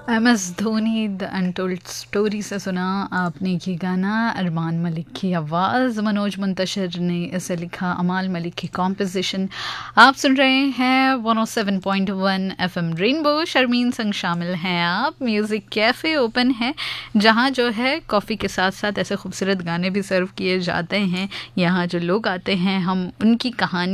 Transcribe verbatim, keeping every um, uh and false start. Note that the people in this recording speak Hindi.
M S Dhoni the untold story से सुना आपने ये गाना। अरमान मलिक की आवाज़, मनोज मुंतशिर ने इसे लिखा, अमाल मलिक की कॉम्पोजिशन। आप सुन रहे हैं one O seven point one FM rainbow. Sharmin संग शामिल हैं आप। म्यूज़िक कैफ़े ओपन है, जहाँ जो है कॉफ़ी के साथ साथ ऐसे खूबसूरत गाने भी सर्व किए जाते हैं। यहाँ जो लोग आते हैं, हम उनकी कहानी